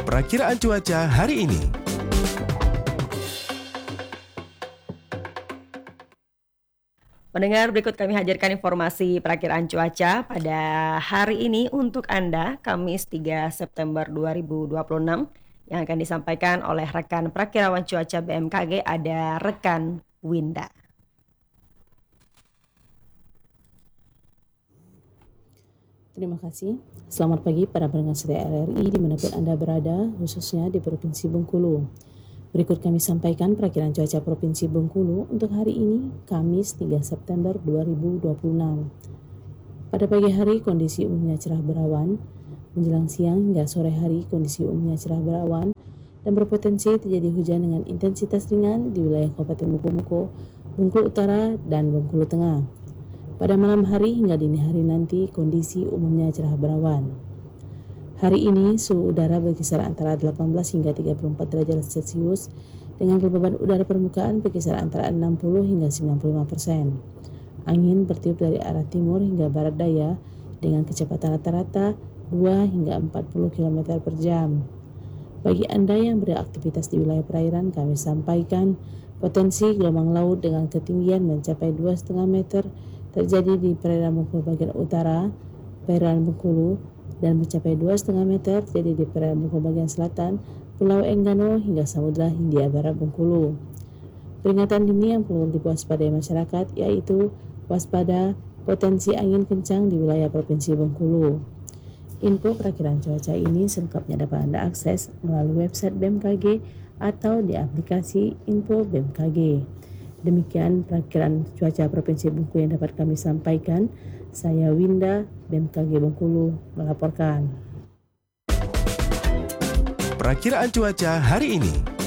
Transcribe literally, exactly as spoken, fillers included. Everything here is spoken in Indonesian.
Perakiraan cuaca hari ini. Pendengar, berikut kami hadirkan informasi perakiraan cuaca pada hari ini untuk Anda, Kamis tiga September dua ribu dua puluh enam, yang akan disampaikan oleh rekan perakirawan cuaca B M K G, ada rekan Winda. Terima kasih. Selamat pagi para pendengar setia R R I dimanapun Anda berada, khususnya di Provinsi Bengkulu. Berikut kami sampaikan perakiraan cuaca Provinsi Bengkulu untuk hari ini, Kamis tiga September dua ribu dua puluh enam. Pada pagi hari kondisi umumnya cerah berawan, menjelang siang hingga sore hari kondisi umumnya cerah berawan dan berpotensi terjadi hujan dengan intensitas ringan di wilayah Kabupaten Muko-Muko, Bengkulu Utara, dan Bengkulu Tengah. Pada malam hari hingga dini hari nanti kondisi umumnya cerah berawan. Hari ini suhu udara berkisar antara delapan belas hingga tiga puluh empat derajat Celcius dengan kelembaban udara permukaan berkisar antara enam puluh hingga sembilan puluh lima persen. Angin bertiup dari arah timur hingga barat daya dengan kecepatan rata-rata dua hingga empat puluh kilometer per jam. Bagi Anda yang beraktivitas di wilayah perairan, kami sampaikan potensi gelombang laut dengan ketinggian mencapai dua koma lima meter terjadi di perairan Bengkulu bagian utara, perairan Bengkulu, dan mencapai dua koma lima meter terjadi di perairan Bengkulu bagian selatan, Pulau Enggano hingga Samudra Hindia Barat Bengkulu. Peringatan dini yang perlu diwaspadai masyarakat yaitu waspada potensi angin kencang di wilayah Provinsi Bengkulu. Info perakiraan cuaca ini selengkapnya dapat Anda akses melalui website B M K G atau di aplikasi Info B M K G. Demikian perakiraan cuaca Provinsi Bengkulu yang dapat kami sampaikan. Saya Winda, B M K G Bengkulu, melaporkan. Perakiraan cuaca hari ini.